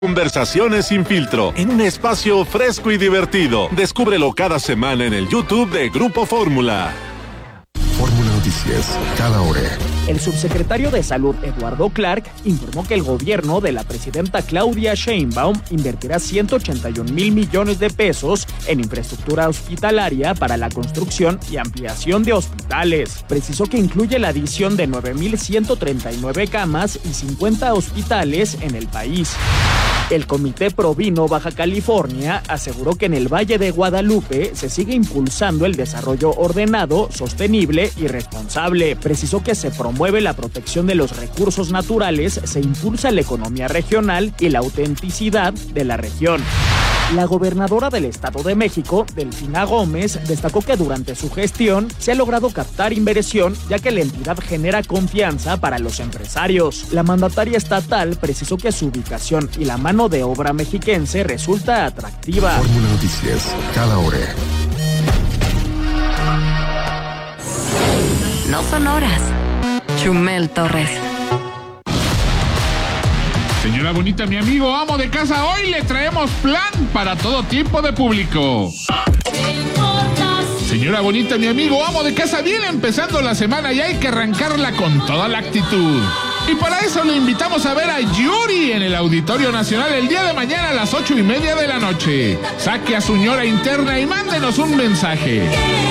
Conversaciones sin filtro, en un espacio fresco y divertido. Descúbrelo cada semana en el YouTube de Grupo Fórmula. Fórmula Noticias, cada hora. El subsecretario de Salud, Eduardo Clark, informó que el gobierno de la presidenta Claudia Sheinbaum invertirá 181,000 millones de pesos en infraestructura hospitalaria para la construcción y ampliación de hospitales. Precisó que incluye la adición de 9,139 camas y 50 hospitales en el país. El Comité Provino Baja California aseguró que en el Valle de Guadalupe se sigue impulsando el desarrollo ordenado, sostenible y responsable. Precisó que se promueve la protección de los recursos naturales, se impulsa la economía regional y la autenticidad de la región. La gobernadora del Estado de México, Delfina Gómez, destacó que durante su gestión se ha logrado captar inversión, ya que la entidad genera confianza para los empresarios. La mandataria estatal precisó que su ubicación y la mano de obra mexiquense resulta atractiva. Fórmula Noticias, cada hora. No son horas. Chumel Torres. Señora bonita, mi amigo amo de casa, hoy le traemos plan para todo tipo de público. Señora bonita, mi amigo amo de casa, viene empezando la semana y hay que arrancarla con toda la actitud. Y para eso le invitamos a ver a Yuri en el Auditorio Nacional el día de mañana a las 8:30 de la noche. Saque a su ñora interna y mándenos un mensaje.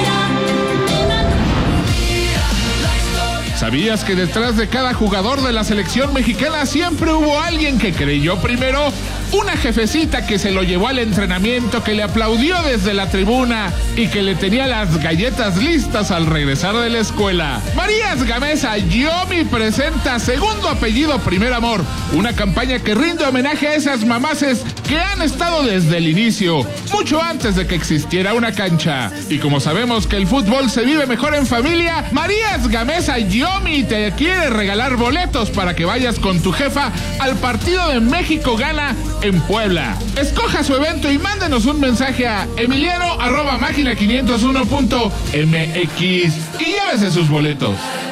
¿Sabías que detrás de cada jugador de la selección mexicana siempre hubo alguien que creyó primero? Una jefecita que se lo llevó al entrenamiento, que le aplaudió desde la tribuna y que le tenía las galletas listas al regresar de la escuela. Marías Gamesa Yomi presenta Segundo Apellido Primer Amor, una campaña que rinde homenaje a esas mamaces que han estado desde el inicio, mucho antes de que existiera una cancha. Y como sabemos que el fútbol se vive mejor en familia, Marías Gamesa Yomi te quiere regalar boletos para que vayas con tu jefa al partido de México-Ghana en Puebla. Escoja su evento y mándenos un mensaje a emiliano@magina501.mx y llévese sus boletos.